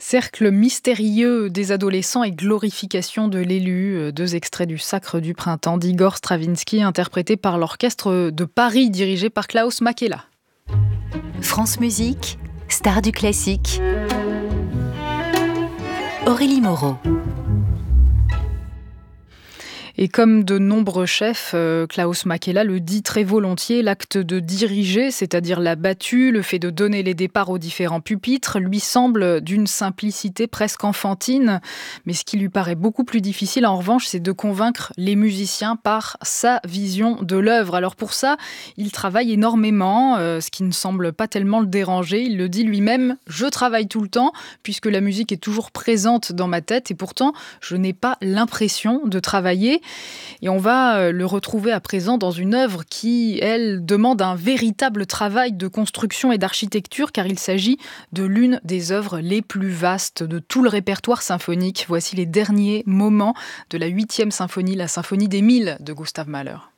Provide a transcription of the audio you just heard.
Cercle mystérieux des adolescents et glorification de l'élu, deux extraits du Sacre du printemps d'Igor Stravinsky, interprété par l'orchestre de Paris, dirigé par Klaus Makela. France Musique, star du classique. Aurélie Moreau. Et comme de nombreux chefs, Klaus Makela le dit très volontiers, l'acte de diriger, c'est-à-dire la battue, le fait de donner les départs aux différents pupitres, lui semble d'une simplicité presque enfantine. Mais ce qui lui paraît beaucoup plus difficile, en revanche, c'est de convaincre les musiciens par sa vision de l'œuvre. Alors pour ça, il travaille énormément, ce qui ne semble pas tellement le déranger. Il le dit lui-même, « Je travaille tout le temps, puisque la musique est toujours présente dans ma tête, et pourtant, je n'ai pas l'impression de travailler. » Et on va le retrouver à présent dans une œuvre qui, elle, demande un véritable travail de construction et d'architecture, car il s'agit de l'une des œuvres les plus vastes de tout le répertoire symphonique. Voici les derniers moments de la 8e symphonie, la symphonie des 1000 de Gustav Mahler.